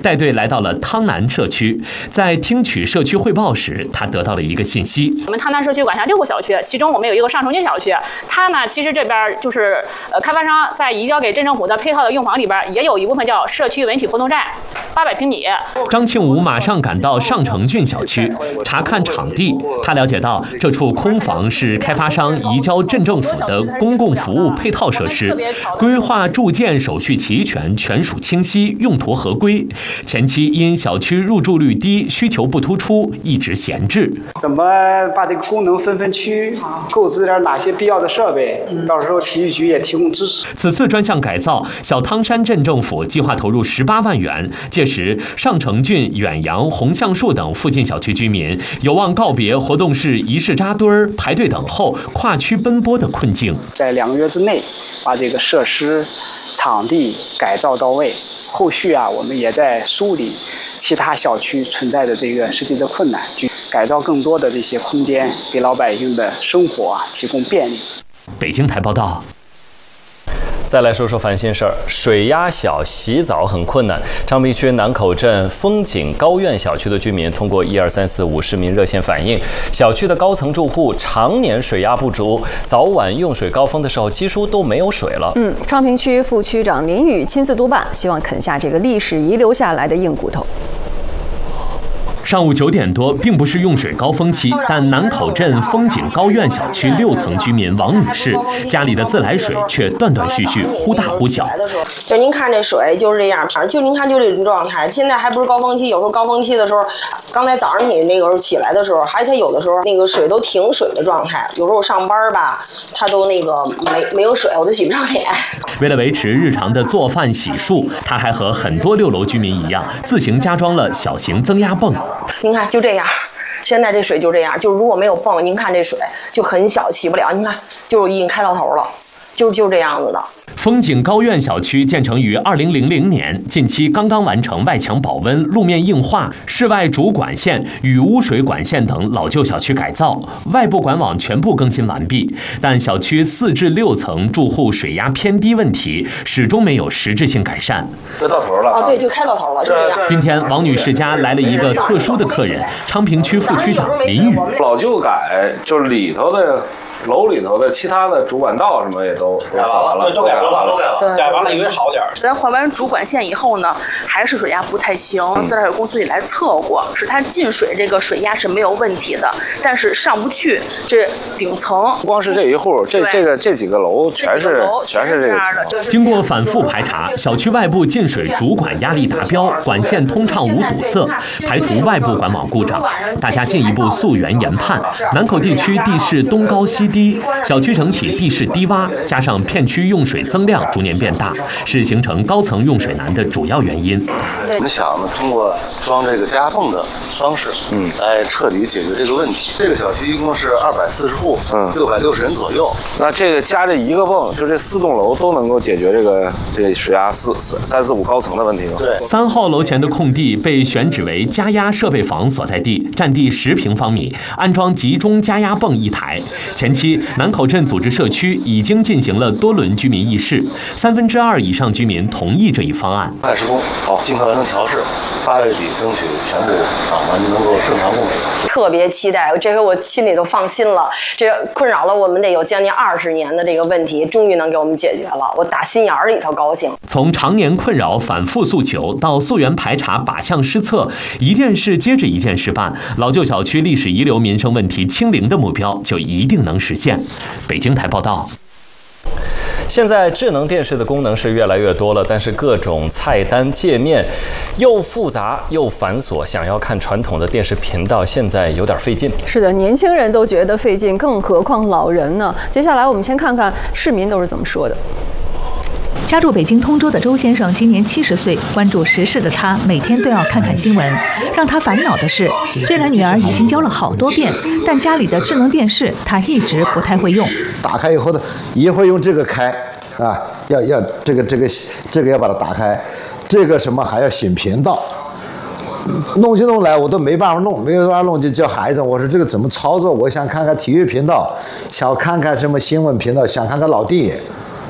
带队来到了汤南社区。在听取社区汇报时，他得到了一个信息： 我们汤南社区管辖6个小区，其中我们有一个上城郡小区，它呢其实这边就是开发商在移交给镇政府的配套的用房里边，也有一部分叫社区文体活动站，800平米。 张庆武马上赶到上城郡小区查看场地，他了解到这处空房是开发商移交镇政府的公共服务配套设施，规划筑建手续齐全，权属清晰，用途合规。前期因小区入住率低，需求不突出，一直闲置。 怎么把这个功能分区，购置点哪些必要的设备，到时候体育局也提供支持。 此次专项改造，小汤山镇政府计划投入18万元，届时上城郡、远洋、红橡树等附近小区居民有望告别活动室一室扎堆儿、排队等候、跨区奔波的困境。 在2个月之内，把这个设施、场地改造到位。后续我们也在梳理其他小区存在的这个实际的困难，去改造更多的这些空间，给老百姓的生活提供便利。 北京台报道。 再来说说烦心事儿，水压小，洗澡很困难。昌平区南口镇风景高苑小区的居民通过12345市民热线反映，小区的高层住户常年水压不足，早晚用水高峰的时候几乎都没有水了。 昌平区副区长林宇亲自督办，希望啃下这个历史遗留下来的硬骨头。 上午9点多，并不是用水高峰期，但南口镇风景高苑小区6层居民王女士家里的自来水却断断续续，忽大忽小。 就您看这水就是这样，就您看就这种状态。现在还不是高峰期，有时候高峰期的时候，刚才早上你那个时候起来的时候，它有的时候那个水都停水的状态。有时候我上班吧，它都那个没有水，我都洗不上脸。 为了维持日常的做饭洗漱，他还和很多6楼居民一样，自行加装了小型增压泵。 您看就这样，现在这水就这样，就如果没有泵，您看这水就很小，起不了。您看，就已经开到头了。就这样子的。 风景高苑小区建成于2000年，近期刚刚完成外墙保温、路面硬化、室外主管线与污水管线等老旧小区改造，外部管网全部更新完毕。但小区4至6层住户水压偏低问题始终没有实质性改善。 这到头了啊？对，就开到头了，就这样。 今天王女士家来了一个特殊的客人，昌平区副区长林宇。 老旧改就是里头的。楼里头的其他的主管道什么也都改完了， 都改完了，改完了以为好点。 咱换完主管线以后呢，还是水压不太行。自来水公司里来测过，是它进水这个水压是没有问题的，但是上不去这顶层。 不光是这一户，这几个楼全是这个。 经过反复排查，小区外部进水主管压力达标，管线通畅无堵塞，排除外部管网故障。大家进一步溯源研判，南口地区地势东高西低，小区整体地势低洼，加上片区用水增量逐年变大，是形成高层用水难的主要原因。 我们想呢，通过装这个加压泵的方式，来彻底解决这个问题。这个小区一共是240户，660人左右。 那这个加这一个泵，就这4栋楼都能够解决这水压345高层的问题吗？ 对。 3号楼前的空地被选址为加压设备房所在地，占地10平方米，安装集中加压泵1台。前期南口镇组织社区已经进行了多轮居民议事，2/3以上居民同意这一方案。 快施工，好，尽快完成调试，8月底争取全部能够正常供水。 特别期待，这回我心里都放心了。这困扰了我们得有将近20年的这个问题，终于能给我们解决了，我打心眼里头高兴。 从常年困扰、反复诉求到溯源排查、靶向施策，一件事接着一件事办，老旧小区历史遗留民生问题清零的目标就一定能实现。北京台报道。 现在智能电视的功能是越来越多了，但是各种菜单界面又复杂又繁琐，想要看传统的电视频道现在有点费劲。 是的，年轻人都觉得费劲，更何况老人呢？接下来我们先看看市民都是怎么说的。 家住北京通州的周先生今年70岁，关注时事的他每天都要看看新闻。让他烦恼的是，虽然女儿已经教了好多遍，但家里的智能电视他一直不太会用。 打开以后呢，一会儿用这个开啊，要这个要把它打开，这个什么还要选频道。弄起弄来我都没办法弄，没有办法弄就叫孩子，我说这个怎么操作？我想看看体育频道，想看看什么新闻频道，想看看老弟。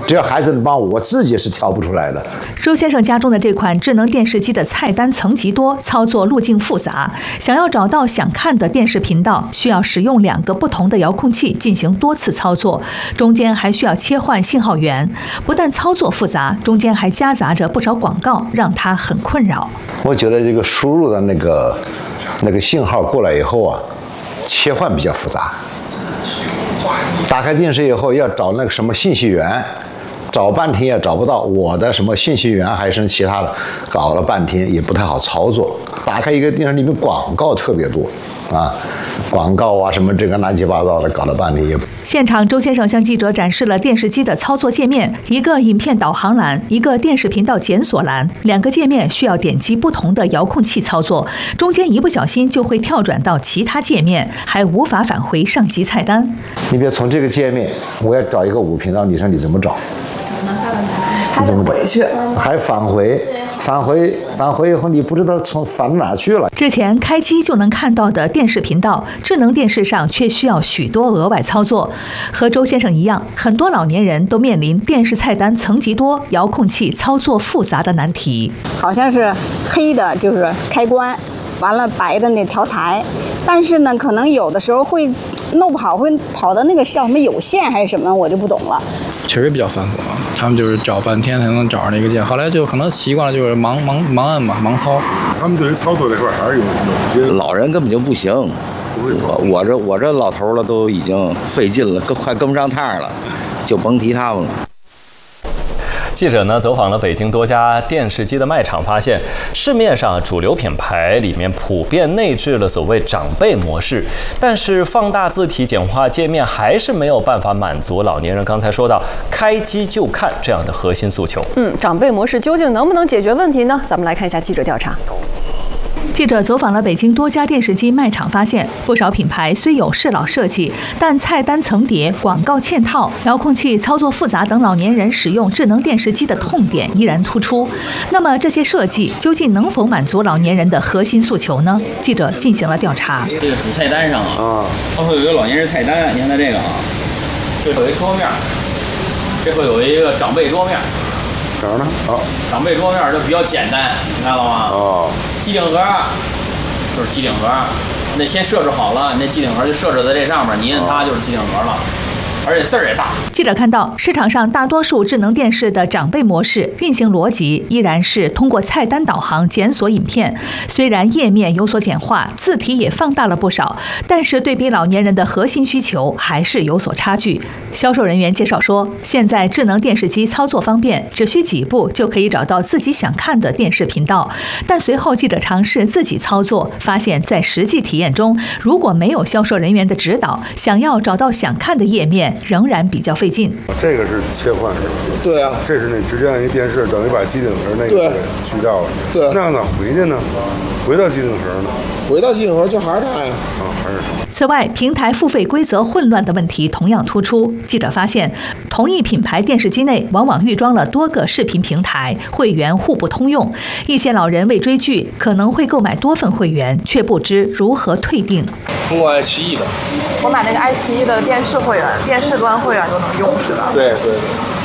只要孩子能帮我自己是调不出来的。 周先生家中的这款智能电视机的菜单层级多，操作路径复杂，想要找到想看的电视频道，需要使用2个不同的遥控器进行多次操作，中间还需要切换信号源。不但操作复杂，中间还夹杂着不少广告，让他很困扰。 我觉得这个输入的那个信号过来以后啊，切换比较复杂。打开电视以后要找那个什么信息源，找半天也找不到我的什么信息源还是其他的，搞了半天也不太好操作。打开一个电视里面广告特别多啊，广告啊什么这个乱七八糟的，搞了半天也。 现场，周先生向记者展示了电视机的操作界面，一个影片导航栏，一个电视频道检索栏，2个界面需要点击不同的遥控器操作，中间一不小心就会跳转到其他界面，还无法返回上级菜单。 你比如从这个界面，我要找一个5频道，你说你怎么找？ 还得回去， 还返回以后，你不知道返哪去了。 之前开机就能看到的电视频道，智能电视上却需要许多额外操作。和周先生一样，很多老年人都面临电视菜单层级多、遥控器操作复杂的难题。 好像是黑的就是开关，完了白的那调台，但是呢，可能有的时候会弄不好，会跑到那个叫什么有线还是什么，我就不懂了。 确实比较繁琐，他们就是找半天才能找着那个键，后来就可能习惯了，就是盲按嘛，盲操。 他们对于操作这块还是有些。 老人根本就不行，我这老头了都已经费劲了，快跟不上趟了，就甭提他们了。 记者呢走访了北京多家电视机的卖场，发现市面上主流品牌里面普遍内置了所谓长辈模式，但是放大字体、简化界面还是没有办法满足老年人刚才说到开机就看这样的核心诉求。 长辈模式究竟能不能解决问题呢？咱们来看一下记者调查。 记者走访了北京多家电视机卖场，发现不少品牌虽有适老设计，但菜单层叠、广告嵌套、遥控器操作复杂等老年人使用智能电视机的痛点依然突出。那么这些设计究竟能否满足老年人的核心诉求呢？记者进行了调查。 这个主菜单上它会有一个老年人菜单，你看它这个这会有一桌面，这会有一个长辈桌面。 哪儿呢？ 长辈桌面就比较简单，你看到吗？机顶盒就是机顶盒，那先设置好了，那机顶盒就设置在这上面，你摁它就是机顶盒了。而且字儿也大。 记者看到，市场上大多数智能电视的长辈模式运行逻辑依然是通过菜单导航检索影片，虽然页面有所简化，字体也放大了不少，但是对比老年人的核心需求还是有所差距。销售人员介绍说，现在智能电视机操作方便，只需几步就可以找到自己想看的电视频道。但随后记者尝试自己操作，发现在实际体验中，如果没有销售人员的指导，想要找到想看的页面仍然比较费劲。 这个是切换是吧？ 对啊， 这是那直接按一电视，等于把机顶盒那个去掉了。 对， 那咋回去呢？回到机顶盒呢？ 回到机顶盒就还是它呀。 还是它。 此外，平台付费规则混乱的问题同样突出。记者发现，同一品牌电视机内往往预装了多个视频平台，会员互不通用。一些老人为追剧，可能会购买多份会员，却不知如何退订。 通过爱奇艺的， 我买那个爱奇艺的电视会员，电视端会员就能用是吧？ 对对。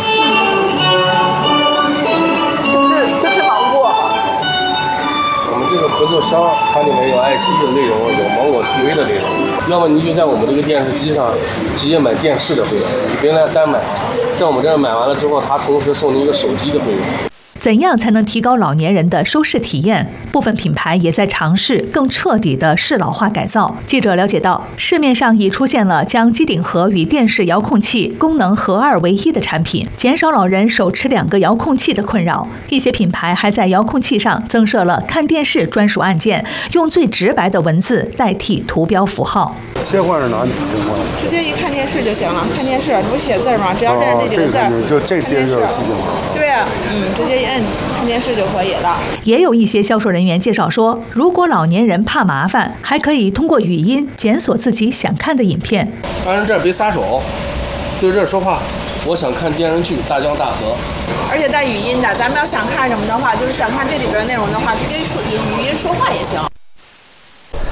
就是芒果。 我们这个合作商，它里面有爱奇艺的内容，有芒果 TV 的内容。要么你就在我们这个电视机上直接买电视的会员，你别来单买，在我们这儿买完了之后，它同时送你一个手机的会员。 怎样才能提高老年人的收视体验？部分品牌也在尝试更彻底的适老化改造。记者了解到，市面上已出现了将机顶盒与电视遥控器功能合二为一的产品，减少老人手持2个遥控器的困扰。一些品牌还在遥控器上增设了看电视专属按键，用最直白的文字代替图标符号。 切换是哪里切换？ 直接一看电视就行了，看电视不是写字吗？只要认这几个字， 就这接就是机顶盒。 对呀，直接一摁看电视就可以了。 也有一些销售人员介绍说，如果老年人怕麻烦，还可以通过语音检索自己想看的影片。 按这别撒手，对这说话。我想看电视剧《大江大河》， 而且带语音的。咱们要想看什么的话，就是想看这里边内容的话，直接语音说话也行。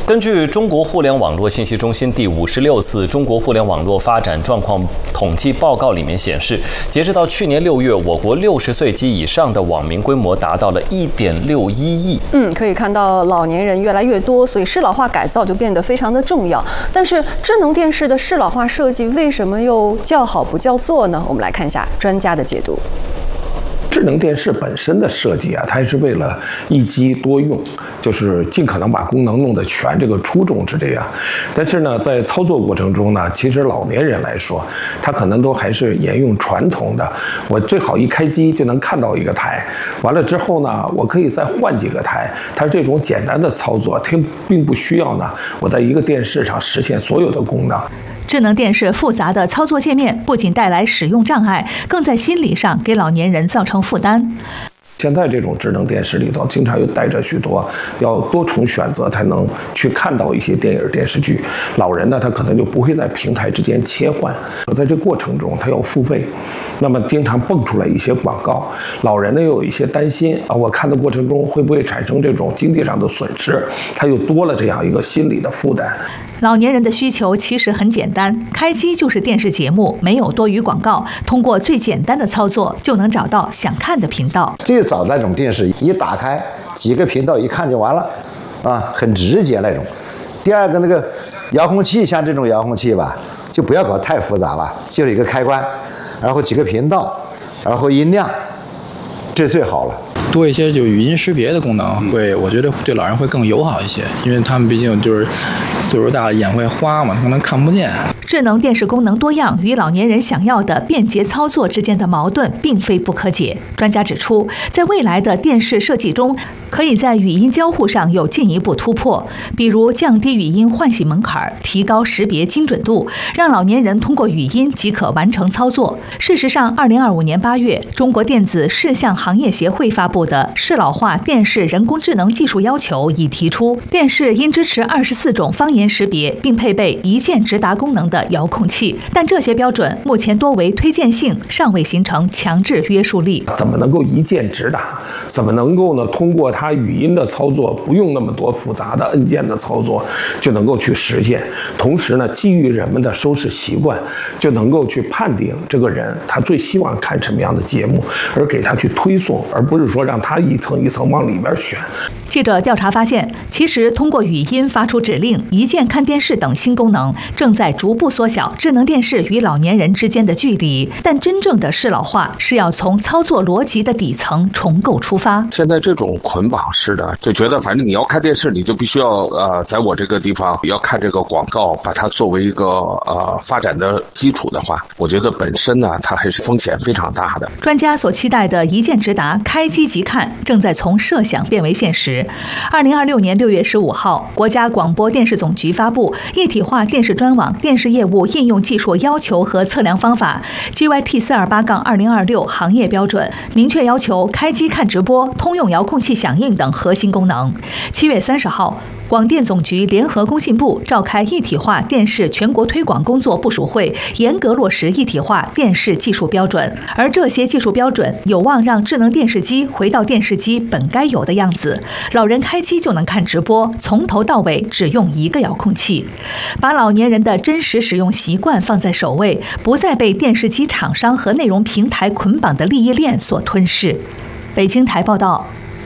根据中国互联网络信息中心第56次中国互联网络发展状况统计报告里面显示，截止到去年6月，我国60岁及以上的网民规模达到了1.61亿。 可以看到老年人越来越多，所以适老化改造就变得非常的重要。但是智能电视的适老化设计为什么又叫好不叫座呢？我们来看一下专家的解读。 智能电视本身的设计啊，它也是为了一机多用，就是尽可能把功能弄得全，这个初衷是这样。但是呢，在操作过程中呢，其实老年人来说，他可能都还是沿用传统的，我最好一开机就能看到一个台，完了之后呢，我可以再换几个台。它这种简单的操作，它并不需要呢，我在一个电视上实现所有的功能。 智能电视复杂的操作界面不仅带来使用障碍，更在心理上给老年人造成负担。 现在这种智能电视里头，经常又带着许多要多重选择才能去看到一些电影电视剧。老人呢，他可能就不会在平台之间切换，在这过程中他要付费，那么经常蹦出来一些广告，老人呢又有一些担心啊，我看的过程中会不会产生这种经济上的损失，他又多了这样一个心理的负担。 老年人的需求其实很简单，开机就是电视节目，没有多余广告，通过最简单的操作就能找到想看的频道。 最早那种电视一打开几个频道一看就完了，啊，很直接那种。第二个那个遥控器，像这种遥控器吧，就不要搞太复杂了，就是一个开关，然后几个频道，然后音量，这最好了。 多一些就语音识别的功能我觉得对老人会更友好一些，因为他们毕竟就是岁数大了，眼会花嘛，他可能看不见。 智能电视功能多样与老年人想要的便捷操作之间的矛盾并非不可解。专家指出，在未来的电视设计中，可以在语音交互上有进一步突破，比如降低语音唤醒门槛，提高识别精准度，让老年人通过语音即可完成操作。事实上，2025年8月，中国电子视像行业协会发布的适老化电视人工智能技术要求已提出，电视应支持24种方言识别，并配备一键直达功能的遥控器，但这些标准目前多为推荐性，尚未形成强制约束力。 怎么能够一键直达？怎么能够呢？通过它语音的操作，不用那么多复杂的按键的操作，就能够去实现。同时呢，基于人们的收视习惯，就能够去判定这个人他最希望看什么样的节目，而给他去推送，而不是说让他一层一层往里边选。 记者调查发现，其实通过语音发出指令、一键看电视等新功能，正在逐步缩小智能电视与老年人之间的距离。但真正的适老化是要从操作逻辑的底层重构出发。 现在这种捆绑式的，就觉得反正你要看电视，你就必须要在我这个地方要看这个广告，把它作为一个发展的基础的话，我觉得本身呢，它还是风险非常大的。 专家所期待的一键直达、开机即看，正在从设想变为现实。2026年6月15号，国家广播电视总局发布《一体化电视专网电视业务应用技术要求和测量方法》GYT428-2026 行业标准，明确要求开机看直播、通用遥控器响应等核心功能。7月30号，广电总局联合工信部召开一体化电视全国推广工作部署会，严格落实一体化电视技术标准。而这些技术标准有望让智能电视机回到电视机本该有的样子，老人开机就能看直播，从头到尾只用一个遥控器，把老年人的真实使用习惯放在首位，不再被电视机厂商和内容平台捆绑的利益链所吞噬。北京台报道。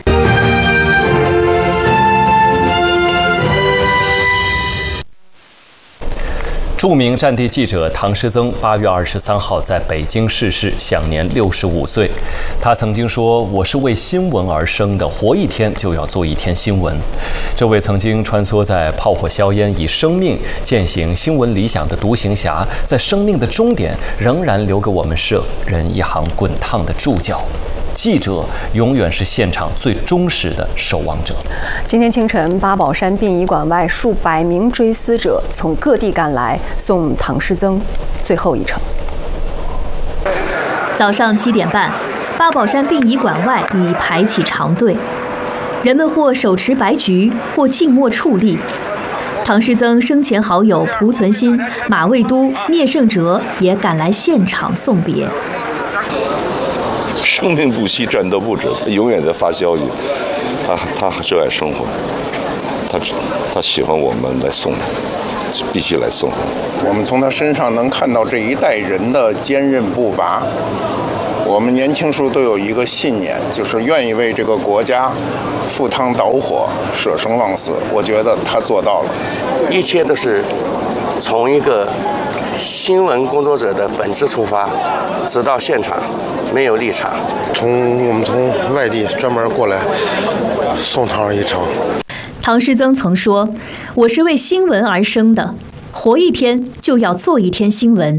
著名战地记者唐诗曾8月23号在北京逝世，享年65岁。他曾经说：“我是为新闻而生的，活一天就要做一天新闻。”这位曾经穿梭在炮火硝烟，以生命践行新闻理想的独行侠，在生命的终点仍然留给我们摄人一行滚烫的注脚。记者永远是现场最忠实的守望者。 今天清晨，八宝山殡仪馆外数百名追思者从各地赶来，送唐诗曾最后一程。 早上7点半，八宝山殡仪馆外已排起长队，人们或手持白菊，或静默矗立。唐诗曾生前好友濮存昕、马未都、聂胜哲也赶来现场送别。 生命不息，战斗不止，他永远在发消息。他他热爱生活，他喜欢我们来送他，必须来送他。 我们从他身上能看到这一代人的坚韧不拔。我们年轻时候都有一个信念，就是愿意为这个国家赴汤蹈火、舍生忘死。我觉得他做到了。 一切都是从一个新闻工作者的本质出发，直到现场，没有立场。 我们从外地专门过来送他一程。 唐师曾曾说：“我是为新闻而生的，活一天就要做一天新闻。”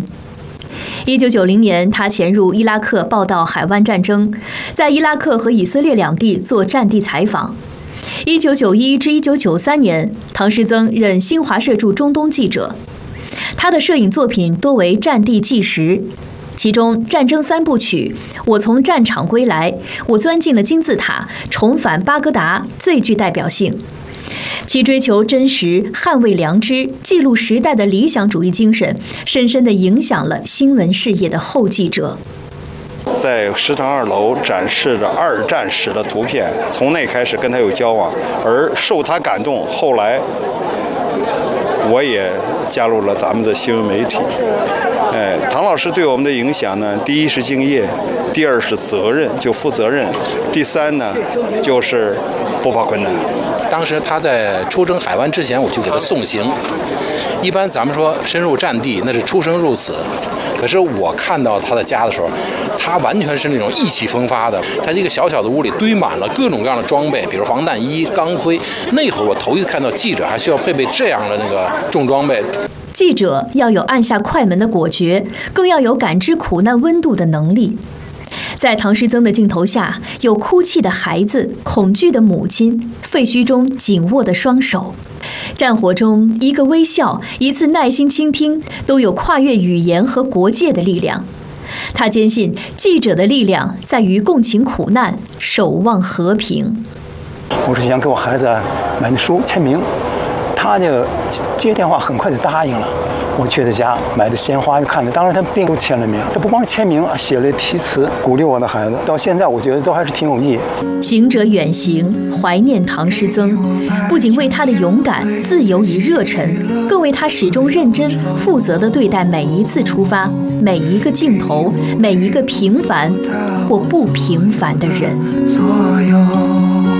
1990年，他潜入伊拉克报道海湾战争，在伊拉克和以色列两地做战地采访。1991至1993年，唐师曾任新华社驻中东记者。他的摄影作品多为战地纪实，其中《战争三部曲》《我从战场归来》《我钻进了金字塔》《重返巴格达》最具代表性。 其追求真实、捍卫良知、记录时代的理想主义精神，深深地影响了新闻事业的后继者。 在食堂2楼展示着2战时的图片，从那开始跟他有交往，而受他感动，后来我也加入了咱们的新闻媒体。唐老师对我们的影响呢，第一是敬业，第二是责任，就负责任，第三呢就是不怕困难。 当时他在出征海湾之前，我就给他送行。一般咱们说深入战地，那是出生入死。可是我看到他的家的时候，他完全是那种意气风发的。他一个小小的屋里堆满了各种各样的装备，比如防弹衣、钢盔。那会儿我头一次看到记者还需要配备这样的那个重装备。 记者要有按下快门的果决，更要有感知苦难温度的能力。 在唐师曾的镜头下，有哭泣的孩子、恐惧的母亲、废墟中紧握的双手。战火中，一个微笑、一次耐心倾听，都有跨越语言和国界的力量。他坚信，记者的力量在于共情苦难，守望和平。 我是想给我孩子买那书签名，他就接电话，很快就答应了。 我去他家买的鲜花，就看着，当然他并不签了名，他不光是签名，写了题词鼓励我的孩子。到现在，我觉得都还是挺有意义。 行者远行，怀念唐师曾，不仅为他的勇敢、自由与热忱，更为他始终认真、负责地对待每一次出发、每一个镜头、每一个平凡或不平凡的人。所有。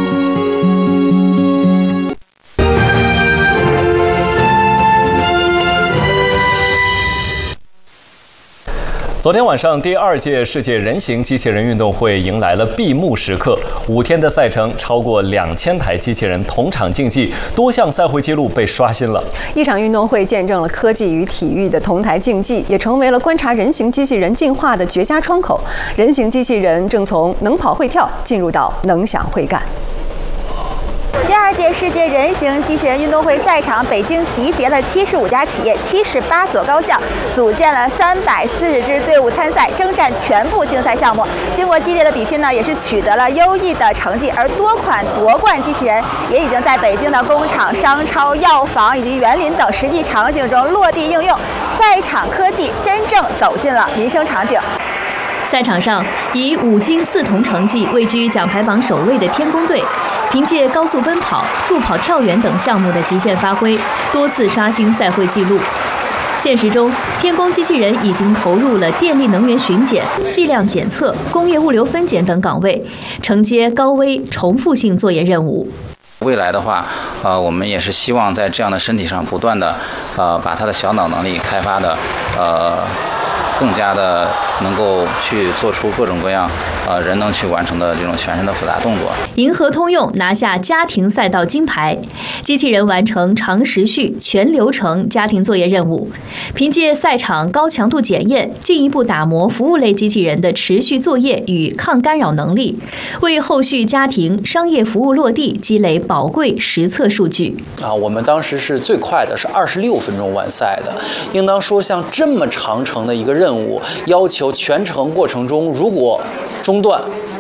昨天晚上，第2届世界人形机器人运动会迎来了闭幕时刻。5天的赛程，超过2000台机器人同场竞技，多项赛会纪录被刷新了。 一场运动会见证了科技与体育的同台竞技，也成为了观察人形机器人进化的绝佳窗口。人形机器人正从能跑会跳进入到能想会干。 第2届世界人形机器人运动会赛场，北京集结了75家企业、78所高校，组建了340支队伍参赛，征战全部竞赛项目。经过激烈的比拼呢，也是取得了优异的成绩。而多款夺冠机器人也已经在北京的工厂、商超、药房以及园林等实际场景中落地应用，赛场科技真正走进了民生场景。 赛场上，以5金4铜成绩位居奖牌榜首位的天宫队，凭借高速奔跑、助跑跳远等项目的极限发挥，多次刷新赛会纪录。现实中，天宫机器人已经投入了电力能源巡检、计量检测、工业物流分拣等岗位，承接高危重复性作业任务。 未来的话，我们也是希望在这样的身体上不断的，把它的小脑能力开发的，更加的能够去做出各种各样，人能去完成的这种全身的复杂动作。 银河通用拿下家庭赛道金牌，机器人完成长时序、全流程家庭作业任务，凭借赛场高强度检验，进一步打磨服务类机器人的持续作业与抗干扰能力，为后续家庭、商业服务落地积累宝贵实测数据。 我们当时是最快的，是26分钟完赛的。应当说，像这么长程的一个任务，要求全程过程中如果中断，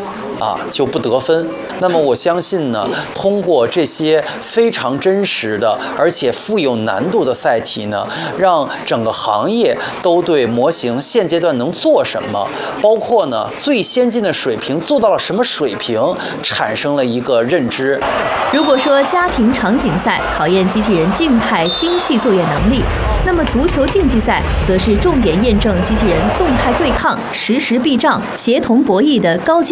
就不得分。那么我相信呢，通过这些非常真实的而且富有难度的赛题呢，让整个行业都对模型现阶段能做什么，包括呢最先进的水平做到了什么水平，产生了一个认知。 如果说家庭场景赛考验机器人静态精细作业能力，那么足球竞技赛则是重点验证机器人动态对抗、实时避障、协同博弈的高阶